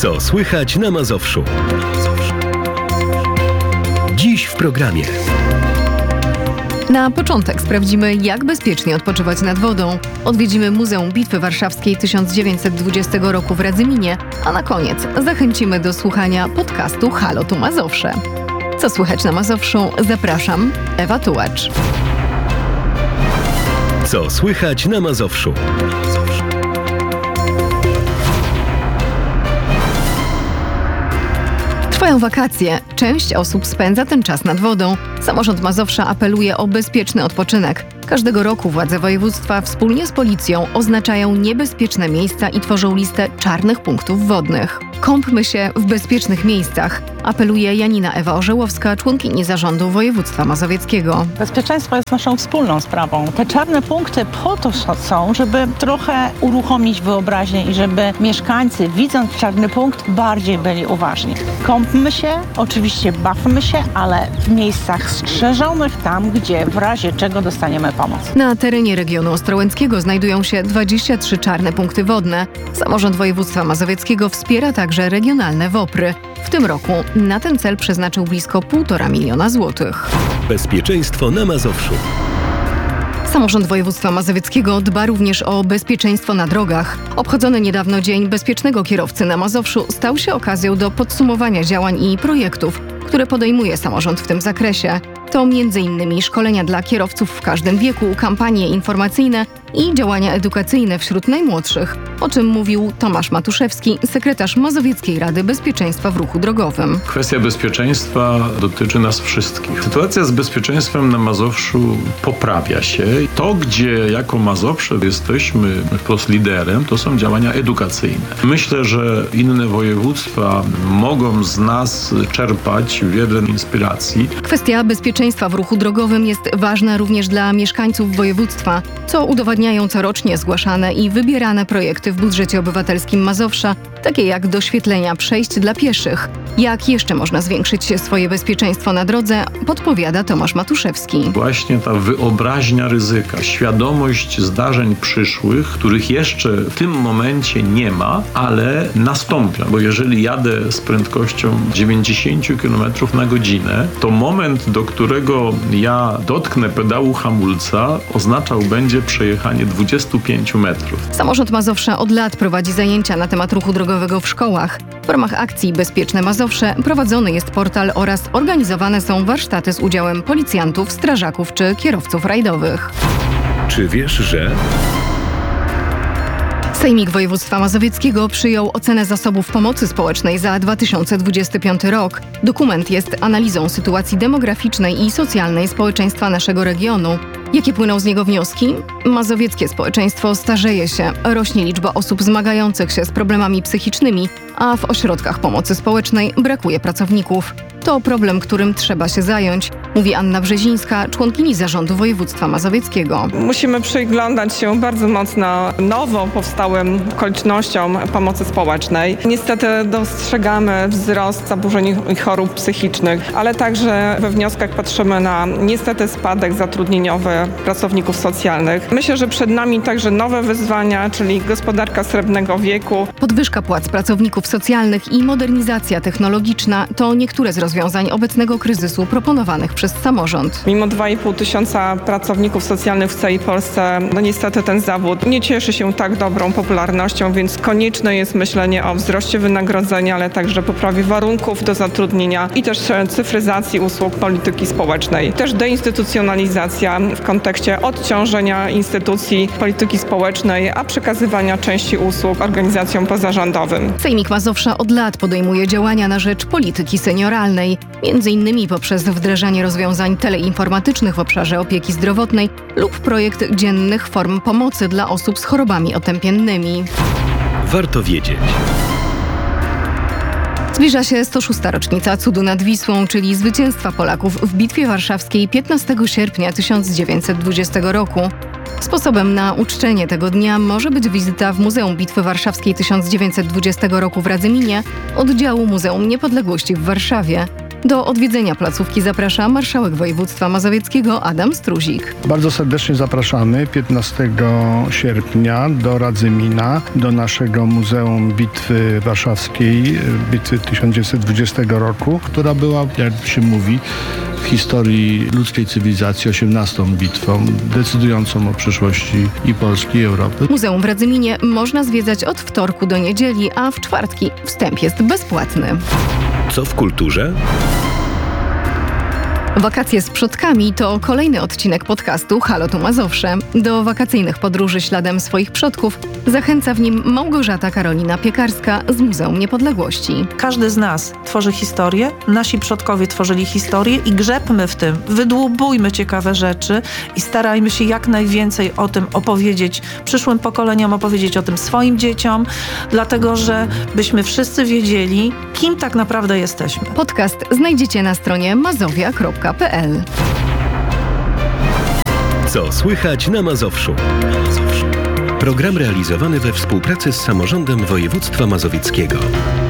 Co słychać na Mazowszu? Dziś w programie. Na początek sprawdzimy, jak bezpiecznie odpoczywać nad wodą. Odwiedzimy Muzeum Bitwy Warszawskiej 1920 roku w Radzyminie, a na koniec zachęcimy do słuchania podcastu Halo tu Mazowsze. Co słychać na Mazowszu? Zapraszam, Ewa Tułacz. Co słychać na Mazowszu? Trwają wakacje. Część osób spędza ten czas nad wodą. Samorząd Mazowsza apeluje o bezpieczny odpoczynek. Każdego roku władze województwa wspólnie z policją oznaczają niebezpieczne miejsca i tworzą listę czarnych punktów wodnych. Kąpmy się w bezpiecznych miejscach, apeluje Janina Ewa Orzełowska, członkini zarządu województwa mazowieckiego. Bezpieczeństwo jest naszą wspólną sprawą. Te czarne punkty po to są, żeby trochę uruchomić wyobraźnię i żeby mieszkańcy, widząc czarny punkt, bardziej byli uważni. Kąpmy się, oczywiście bawmy się, ale w miejscach strzeżonych, tam gdzie w razie czego dostaniemy pomoc. Na terenie regionu ostrołęckiego znajdują się 23 czarne punkty wodne. Samorząd województwa mazowieckiego wspiera także regionalne WOPR-y. W tym roku na ten cel przeznaczył blisko 1,5 miliona złotych. Bezpieczeństwo na Mazowszu. Samorząd województwa mazowieckiego dba również o bezpieczeństwo na drogach. Obchodzony niedawno Dzień Bezpiecznego Kierowcy na Mazowszu stał się okazją do podsumowania działań i projektów, które podejmuje samorząd w tym zakresie. To m.in. szkolenia dla kierowców w każdym wieku, kampanie informacyjne i działania edukacyjne wśród najmłodszych, o czym mówił Tomasz Matuszewski, sekretarz Mazowieckiej Rady Bezpieczeństwa w Ruchu Drogowym. Kwestia bezpieczeństwa dotyczy nas wszystkich. Sytuacja z bezpieczeństwem na Mazowszu poprawia się. To, gdzie jako Mazowsze jesteśmy wprost liderem, to są działania edukacyjne. Myślę, że inne województwa mogą z nas czerpać wiele inspiracji. Kwestia bezpieczeństwa w ruchu drogowym jest ważna również dla mieszkańców województwa, co udowadniają corocznie zgłaszane i wybierane projekty w budżecie obywatelskim Mazowsza, takie jak doświetlenia przejść dla pieszych. Jak jeszcze można zwiększyć swoje bezpieczeństwo na drodze, podpowiada Tomasz Matuszewski. Właśnie ta wyobraźnia ryzyka, świadomość zdarzeń przyszłych, których jeszcze w tym momencie nie ma, ale nastąpią. Bo jeżeli jadę z prędkością 90 km na godzinę, to moment, do którego ja dotknę pedału hamulca, oznaczał będzie przejechanie 25 metrów. Samorząd Mazowsza od lat prowadzi zajęcia na temat ruchu drogowego w szkołach. W ramach akcji Bezpieczne Mazowsze prowadzony jest portal oraz organizowane są warsztaty z udziałem policjantów, strażaków czy kierowców rajdowych. Czy wiesz, że... Sejmik Województwa Mazowieckiego przyjął ocenę zasobów pomocy społecznej za 2025 rok. Dokument jest analizą sytuacji demograficznej i socjalnej społeczeństwa naszego regionu. Jakie płyną z niego wnioski? Mazowieckie społeczeństwo starzeje się, rośnie liczba osób zmagających się z problemami psychicznymi, a w ośrodkach pomocy społecznej brakuje pracowników. To problem, którym trzeba się zająć, mówi Anna Brzezińska, członkini zarządu województwa mazowieckiego. Musimy przyglądać się bardzo mocno nowo powstałym okolicznościom pomocy społecznej. Niestety dostrzegamy wzrost zaburzeń i chorób psychicznych, ale także we wnioskach patrzymy na niestety spadek zatrudnieniowy pracowników socjalnych. Myślę, że przed nami także nowe wyzwania, czyli gospodarka srebrnego wieku. Podwyżka płac pracowników socjalnych i modernizacja technologiczna to niektóre z rozwiązań obecnego kryzysu proponowanych przez samorząd. Mimo 2,5 tysiąca pracowników socjalnych w całej Polsce, niestety ten zawód nie cieszy się tak dobrą popularnością, więc konieczne jest myślenie o wzroście wynagrodzenia, ale także poprawie warunków do zatrudnienia i też cyfryzacji usług polityki społecznej. Też deinstytucjonalizacja w kontekście odciążenia instytucji polityki społecznej, a przekazywania części usług organizacjom pozarządowym. Sejmik Mazowsza od lat podejmuje działania na rzecz polityki senioralnej, m.in. poprzez wdrażanie rozwiązań teleinformatycznych w obszarze opieki zdrowotnej lub projekt dziennych form pomocy dla osób z chorobami otępiennymi. Warto wiedzieć. Zbliża się 106. rocznica Cudu nad Wisłą, czyli zwycięstwa Polaków w Bitwie Warszawskiej 15 sierpnia 1920 roku. Sposobem na uczczenie tego dnia może być wizyta w Muzeum Bitwy Warszawskiej 1920 roku w Radzyminie, oddziału Muzeum Niepodległości w Warszawie. Do odwiedzenia placówki zaprasza marszałek województwa mazowieckiego Adam Struzik. Bardzo serdecznie zapraszamy 15 sierpnia do Radzymina, do naszego Muzeum Bitwy Warszawskiej, bitwy 1920 roku, która była, jak się mówi, w historii ludzkiej cywilizacji 18. bitwą, decydującą o przyszłości i Polski, i Europy. Muzeum w Radzyminie można zwiedzać od wtorku do niedzieli, a w czwartki wstęp jest bezpłatny. Co w kulturze? Wakacje z przodkami to kolejny odcinek podcastu Halo tu Mazowsze. Do wakacyjnych podróży śladem swoich przodków zachęca w nim Małgorzata Karolina Piekarska z Muzeum Niepodległości. Każdy z nas tworzy historię, nasi przodkowie tworzyli historię i grzebmy w tym, wydłubujmy ciekawe rzeczy i starajmy się jak najwięcej o tym opowiedzieć przyszłym pokoleniom, opowiedzieć o tym swoim dzieciom, dlatego że byśmy wszyscy wiedzieli, kim tak naprawdę jesteśmy. Podcast znajdziecie na stronie mazowia.pl. Co słychać na Mazowszu? Program realizowany we współpracy z samorządem województwa mazowieckiego.